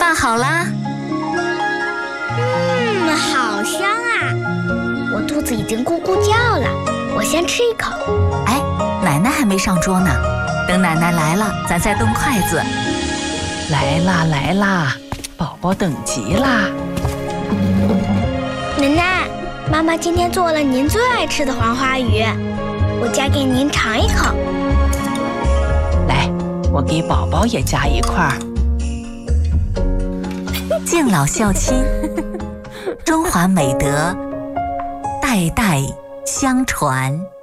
饭好啦。 好香啊！我肚子已经咕咕叫了，我先吃一口。 哎，奶奶还没上桌呢，等奶奶来了，咱再动筷子。 来啦来啦，宝宝等急啦！ 奶奶，妈妈今天做了您最爱吃的黄花鱼，我夹给您尝一口。 来，我给宝宝也夹一块。 敬老孝亲，中华美德代代相传。